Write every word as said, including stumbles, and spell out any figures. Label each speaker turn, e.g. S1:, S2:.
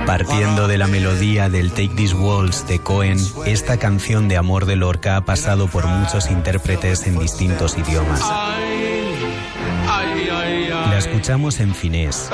S1: Partiendo de la melodía del Take These Walls de Cohen, esta canción de amor de Lorca ha pasado por muchos intérpretes en distintos idiomas. La escuchamos en finés,